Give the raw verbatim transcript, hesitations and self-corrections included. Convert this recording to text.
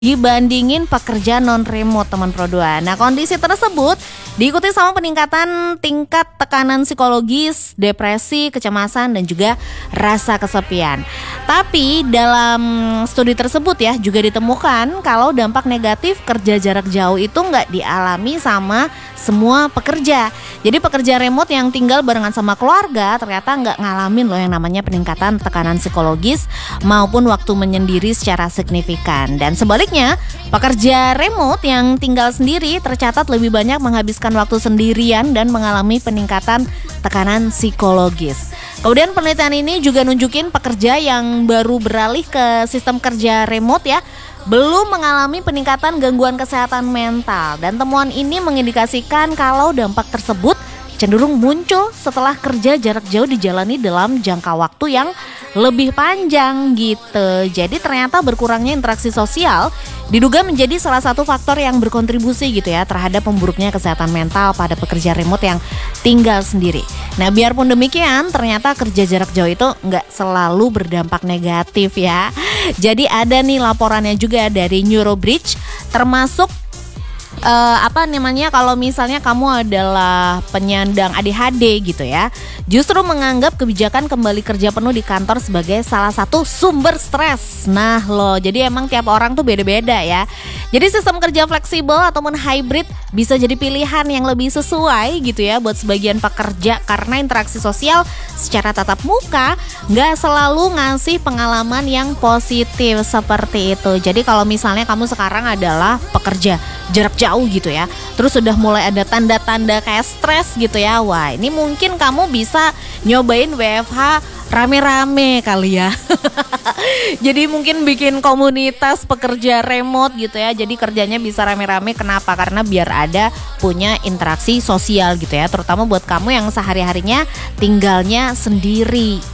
dibandingin pekerja non-remote teman Pro dua. Nah, kondisi tersebut diikuti sama peningkatan tingkat tekanan psikologis, depresi, kecemasan, dan juga rasa kesepian. Tapi dalam studi tersebut ya juga ditemukan kalau dampak negatif kerja jarak jauh itu nggak dialami sama semua pekerja. Jadi pekerja remote yang tinggal barengan sama keluarga ternyata nggak ngalamin loh yang namanya peningkatan tekanan psikologis maupun waktu menyendiri secara signifikan. Dan sebaliknya, pekerja remote yang tinggal sendiri tercatat lebih banyak menghabiskan waktu sendirian dan mengalami peningkatan tekanan psikologis. Kemudian penelitian ini juga nunjukin pekerja yang baru beralih ke sistem kerja remote ya belum mengalami peningkatan gangguan kesehatan mental, dan temuan ini mengindikasikan kalau dampak tersebut cenderung muncul setelah kerja jarak jauh dijalani dalam jangka waktu yang lebih panjang gitu. Jadi ternyata berkurangnya interaksi sosial diduga menjadi salah satu faktor yang berkontribusi gitu ya terhadap memburuknya kesehatan mental pada pekerja remote yang tinggal sendiri. Nah, biarpun demikian ternyata kerja jarak jauh itu nggak selalu berdampak negatif ya. Jadi ada nih laporannya juga dari Neurobridge, termasuk Uh, apa namanya kalau misalnya kamu adalah penyandang A D H D gitu ya, justru menganggap kebijakan kembali kerja penuh di kantor sebagai salah satu sumber stres. Nah loh, jadi emang tiap orang tuh beda-beda ya. Jadi sistem kerja fleksibel ataupun hybrid bisa jadi pilihan yang lebih sesuai gitu ya buat sebagian pekerja, karena interaksi sosial secara tatap muka nggak selalu ngasih pengalaman yang positif seperti itu. Jadi kalau misalnya kamu sekarang adalah pekerja jarak jauh gitu ya, terus sudah mulai ada tanda-tanda kayak stres gitu ya, wah ini mungkin kamu bisa nyobain W F H rame-rame kali ya. Jadi mungkin bikin komunitas pekerja remote gitu ya, jadi kerjanya bisa rame-rame. Kenapa? Karena biar ada punya interaksi sosial gitu ya, terutama buat kamu yang sehari-harinya tinggalnya sendiri